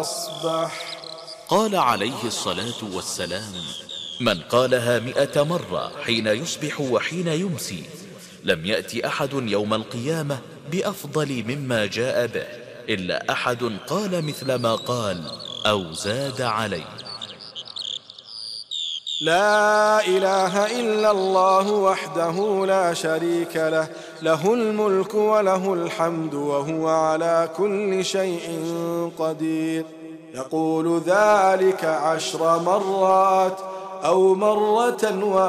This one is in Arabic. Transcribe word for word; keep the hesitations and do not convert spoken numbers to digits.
أصبح. قال عليه الصلاة والسلام: من قالها مئة مرة حين يصبح وحين يمسي لم يأتي أحد يوم القيامة بأفضل مما جاء به إلا أحد قال مثل ما قال أو زاد عليه. لا إله إلا الله وحده لا شريك له، له الملك وله الحمد وهو على كل شيء قدير. يقول ذلك عشر مرات أو مرة واحدة